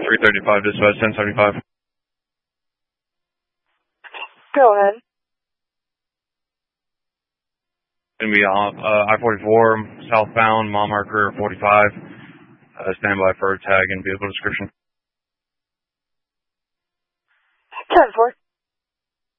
335 dispatch 1075. Go ahead. Going to be I-44 southbound, mile marker 45. Stand by for a tag and vehicle description. 10-4.